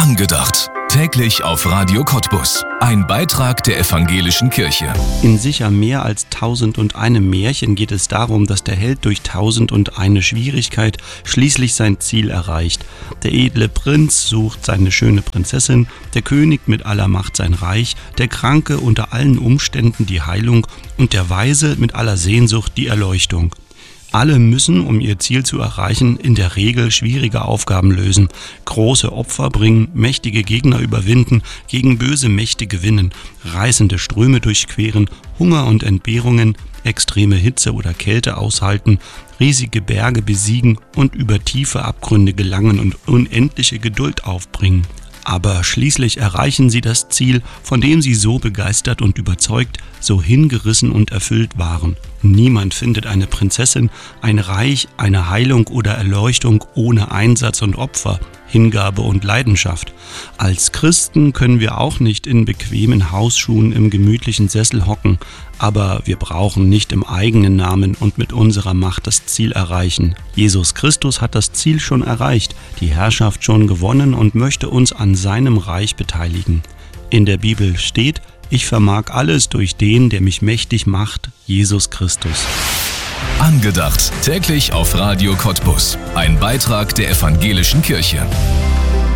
Angedacht. Täglich auf Radio Cottbus. Ein Beitrag der Evangelischen Kirche. In sicher mehr als 1001 Märchen geht es darum, dass der Held durch 1001 Schwierigkeit schließlich sein Ziel erreicht. Der edle Prinz sucht seine schöne Prinzessin, der König mit aller Macht sein Reich, der Kranke unter allen Umständen die Heilung und der Weise mit aller Sehnsucht die Erleuchtung. Alle müssen, um ihr Ziel zu erreichen, in der Regel schwierige Aufgaben lösen, große Opfer bringen, mächtige Gegner überwinden, gegen böse Mächte gewinnen, reißende Ströme durchqueren, Hunger und Entbehrungen, extreme Hitze oder Kälte aushalten, riesige Berge besiegen und über tiefe Abgründe gelangen und unendliche Geduld aufbringen. Aber schließlich erreichen sie das Ziel, von dem sie so begeistert und überzeugt, so hingerissen und erfüllt waren. Niemand findet eine Prinzessin, ein Reich, eine Heilung oder Erleuchtung ohne Einsatz und Opfer, Hingabe und Leidenschaft. Als Christen können wir auch nicht in bequemen Hausschuhen im gemütlichen Sessel hocken, aber wir brauchen nicht im eigenen Namen und mit unserer Macht das Ziel erreichen. Jesus Christus hat das Ziel schon erreicht, die Herrschaft schon gewonnen und möchte uns an seinem Reich beteiligen. In der Bibel steht: Ich vermag alles durch den, der mich mächtig macht, Jesus Christus. Angedacht. Täglich auf Radio Cottbus. Ein Beitrag der Evangelischen Kirche.